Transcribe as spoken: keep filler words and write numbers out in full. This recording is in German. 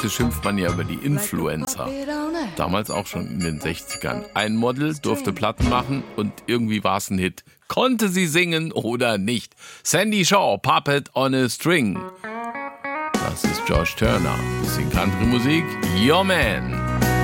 Heute schimpft man ja über die Influencer. Damals auch schon in den sechzigern. Ein Model durfte Platten machen und irgendwie war es ein Hit. Konnte sie singen oder nicht? Sandy Shaw, Puppet on a String. Das ist Josh Turner. Bisschen Country-Musik. Your Man.